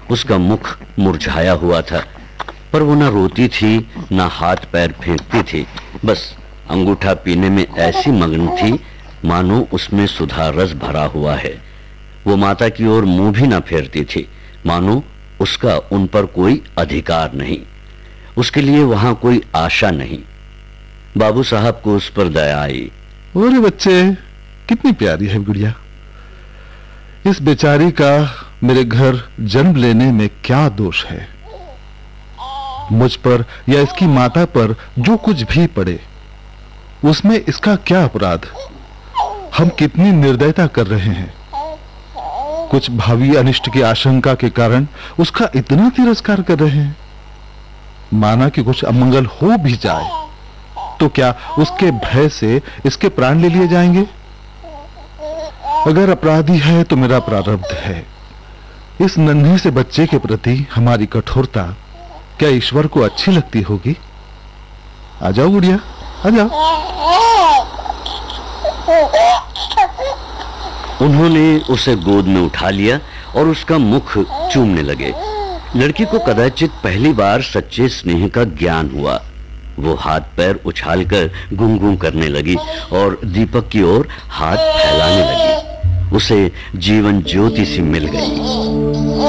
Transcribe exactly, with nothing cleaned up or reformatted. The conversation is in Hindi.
उसका मुख मुरझाया हुआ था, पर वो ना रोती थी ना हाथ पैर फेंकती थी, बस अंगूठा पीने में ऐसी मग्न थी मानो उसमें सुधा रस भरा हुआ है। वो माता की ओर मुंह भी ना फेरती थी, मानो उसका उन पर कोई अधिकार नहीं, उसके लिए वहां कोई आशा नहीं। बाबू साहब को उस पर दया आई। अरे बच्चे, कितनी प्यारी है गुड़िया। इस बेचारी का मेरे घर जन्म लेने में क्या दोष है? मुझ पर या इसकी माता पर जो कुछ भी पड़े, उसमें इसका क्या अपराध? हम कितनी निर्दयता कर रहे हैं। कुछ भावी अनिष्ट की आशंका के कारण उसका इतना तिरस्कार कर रहे हैं। माना कि कुछ अमंगल हो भी जाए तो क्या उसके भय से इसके प्राण ले लिए जाएंगे? अगर अपराधी है तो मेरा प्रारब्ध है। इस नन्हे से बच्चे के प्रति हमारी कठोरता क्या ईश्वर को अच्छी लगती होगी? आ जाओ गुड़िया, आ जाओ। उन्होंने उसे गोद में उठा लिया और उसका मुख चूमने लगे। लड़की को कदाचित पहली बार सच्चे स्नेह का ज्ञान हुआ। वो हाथ पैर उछालकर गुंगुं करने लगी और दीपक की ओर हाथ फैलाने लगी। उसे जीवन ज्योति सी मिल गई।